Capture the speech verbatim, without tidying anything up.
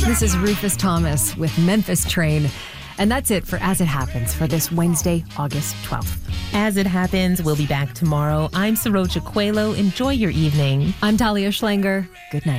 This is Rufus Thomas with Memphis Train. And that's it for As It Happens for this Wednesday, August twelfth. As It Happens, we'll be back tomorrow. I'm Sarocha Coelho. Enjoy your evening. I'm Talia Schlanger. Good night.